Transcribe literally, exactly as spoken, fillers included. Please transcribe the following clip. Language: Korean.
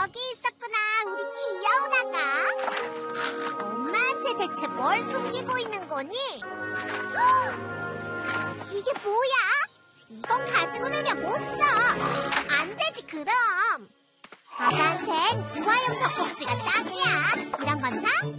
여기 있었구나, 우리 귀여운 아가. 엄마한테 대체 뭘 숨기고 있는 거니? 이게 뭐야? 이건 가지고 놀면 못 써. 안 되지, 그럼. 아가한텐 유아용 젖꼭지가 딱이야. 이런 건 다